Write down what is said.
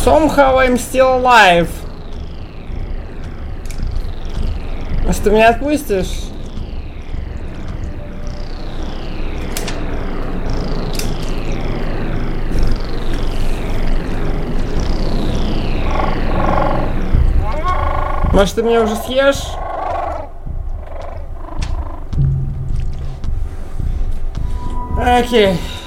Somehow I'm still alive. Может, ты меня отпустишь? Может, ты меня уже съешь? Окей.